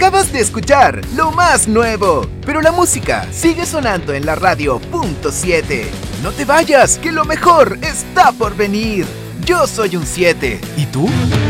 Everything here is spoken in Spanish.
Acabas de escuchar lo más nuevo, pero la música sigue sonando en la radio punto 7. No te vayas, que lo mejor está por venir. Yo soy un 7. ¿Y tú?